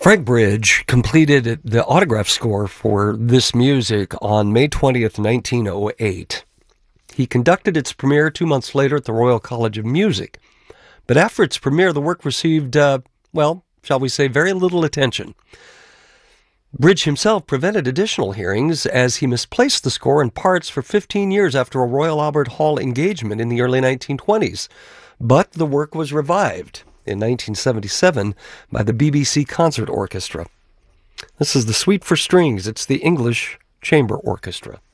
Frank Bridge completed the autograph score for this music on May 20th, 1908. He conducted its premiere 2 months later at the Royal College of Music. But after its premiere, the work received, shall we say, very little attention. Bridge himself prevented additional hearings as he misplaced the score in parts for 15 years after a Royal Albert Hall engagement in the early 1920s. But the work was revived in 1977 by the BBC Concert Orchestra. This is the Suite for Strings. It's the English Chamber Orchestra.